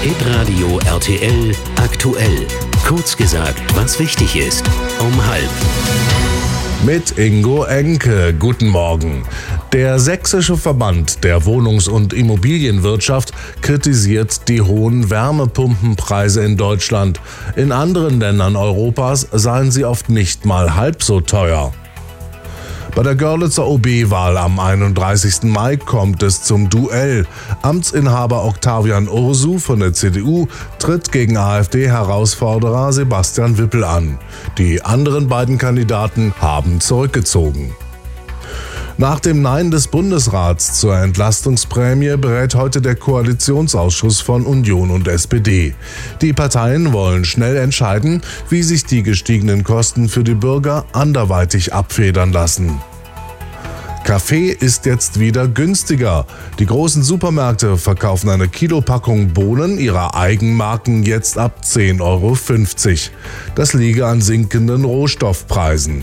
Hitradio RTL aktuell. Kurz gesagt, was wichtig ist. Um 12:30. Mit Ingo Enke. Guten Morgen. Der Sächsische Verband der Wohnungs- und Immobilienwirtschaft kritisiert die hohen Wärmepumpenpreise in Deutschland. In anderen Ländern Europas seien sie oft nicht mal halb so teuer. Bei der Görlitzer OB-Wahl am 31. Mai kommt es zum Duell. Amtsinhaber Octavian Ursu von der CDU tritt gegen AfD-Herausforderer Sebastian Wippel an. Die anderen beiden Kandidaten haben zurückgezogen. Nach dem Nein des Bundesrats zur Entlastungsprämie berät heute der Koalitionsausschuss von Union und SPD. Die Parteien wollen schnell entscheiden, wie sich die gestiegenen Kosten für die Bürger anderweitig abfedern lassen. Kaffee ist jetzt wieder günstiger. Die großen Supermärkte verkaufen eine Kilopackung Bohnen ihrer Eigenmarken jetzt ab 10,50 €. Das liege an sinkenden Rohstoffpreisen.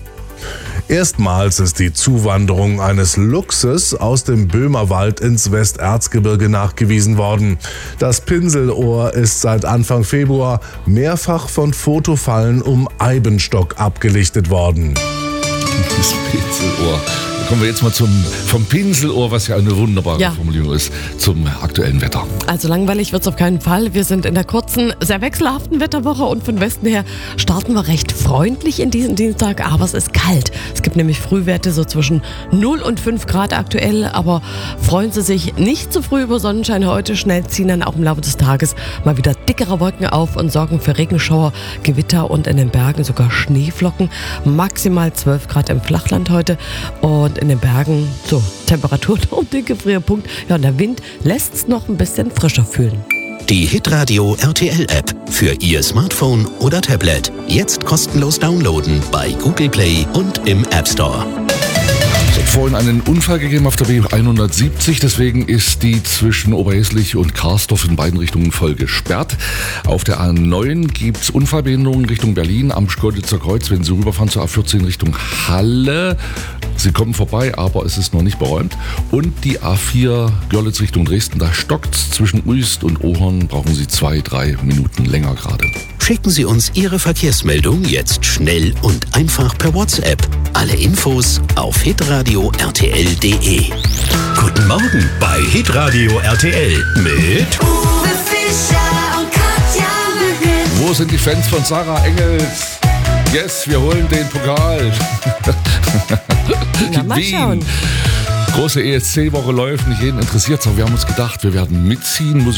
Erstmals ist die Zuwanderung eines Luchses aus dem Böhmerwald ins Westerzgebirge nachgewiesen worden. Das Pinselohr ist seit Anfang Februar mehrfach von Fotofallen um Eibenstock abgelichtet worden. Das Pinselohr. Da kommen wir jetzt mal vom Pinselohr, was ja eine wunderbare Formulierung ist, zum aktuellen Wetter. Also langweilig wird es auf keinen Fall. Wir sind in der kurzen, sehr wechselhaften Wetterwoche und von Westen her starten wir recht freundlich in diesen Dienstag, aber es ist kalt. Es gibt nämlich Frühwerte so zwischen 0 und 5 Grad aktuell, aber freuen Sie sich nicht zu früh über Sonnenschein heute. Schnell ziehen dann auch im Laufe des Tages mal wieder dickere Wolken auf und sorgen für Regenschauer, Gewitter und in den Bergen sogar Schneeflocken. Maximal 12 Grad im Flachland heute und in den Bergen so Temperaturen um den Gefrierpunkt. Ja, und der Wind lässt es noch ein bisschen frischer fühlen. Die Hitradio RTL App für Ihr Smartphone oder Tablet. Jetzt kostenlos downloaden bei Google Play und im App Store. Es hat vorhin einen Unfall gegeben auf der B170, deswegen ist die zwischen Oberhäslich und Karsdorf in beiden Richtungen voll gesperrt. Auf der A9 gibt es Unfallbehinderungen Richtung Berlin am Schkeuditzer Kreuz, wenn Sie rüberfahren zur A14 Richtung Halle. Sie kommen vorbei, aber es ist noch nicht beräumt. Und die A4 Görlitz Richtung Dresden, da stockt's. Zwischen Uist und Ohorn brauchen Sie 2-3 Minuten länger gerade. Schicken Sie uns Ihre Verkehrsmeldung jetzt schnell und einfach per WhatsApp. Alle Infos auf hitradio RTL.de. Guten Morgen bei Hitradio RTL mit Uwe Fischer und Katja Mühl. Wo sind die Fans von Sarah Engels? Yes, wir holen den Pokal. Na, mal schauen. Große ESC-Woche läuft, nicht jeden interessiert, aber wir haben uns gedacht, wir werden mitziehen.